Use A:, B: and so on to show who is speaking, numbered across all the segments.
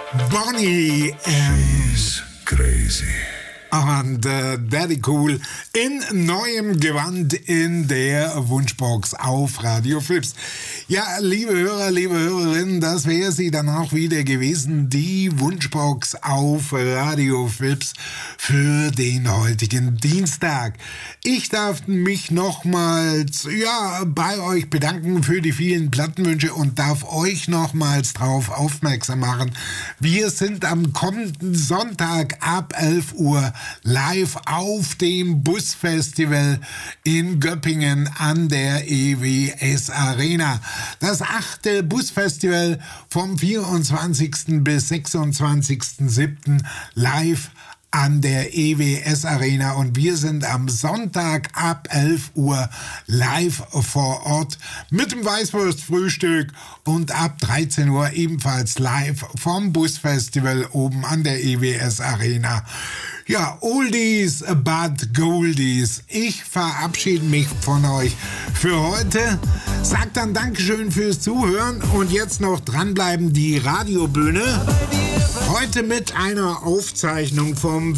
A: Bonnie
B: She's crazy.
A: und Daddy Cool in neuem Gewand in der Wunschbox auf Radio Flips. Ja, liebe Hörer, liebe Hörerinnen, das wäre sie dann auch wieder gewesen, die Wunschbox auf Radio Flips für den heutigen Dienstag. Ich darf mich nochmals bei euch bedanken für die vielen Plattenwünsche und darf euch nochmals darauf aufmerksam machen. Wir sind am kommenden Sonntag ab 11 Uhr live auf dem Busfestival in Göppingen an der EWS Arena. Das 8. Busfestival vom 24. bis 26.07. live an der EWS Arena und wir sind am Sonntag ab 11 Uhr live vor Ort mit dem Weißwurstfrühstück und ab 13 Uhr ebenfalls live vom Busfestival oben an der EWS Arena. Ja, Oldies but Goldies. Ich verabschiede mich von euch für heute. Sagt dann Dankeschön fürs Zuhören und jetzt noch dranbleiben, die Radiobühne. Heute mit einer Aufzeichnung vom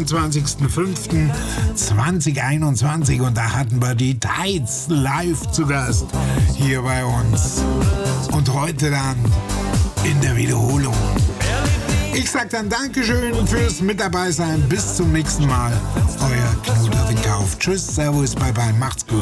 A: 25.05.2021 und da hatten wir die Tides live zu Gast hier bei uns. Und heute dann in der Wiederholung. Ich sag dann Dankeschön fürs mit dabei sein. Bis zum nächsten Mal. Euer Knut Kauf. Tschüss, Servus, bye bye, macht's gut.